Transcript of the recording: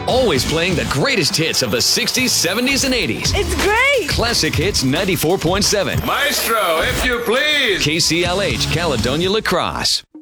Always playing the greatest hits of the 60s, 70s, and 80s. It's great! Classic Hits 94.7. Maestro, if you please. KCLH, Caledonia La Crosse.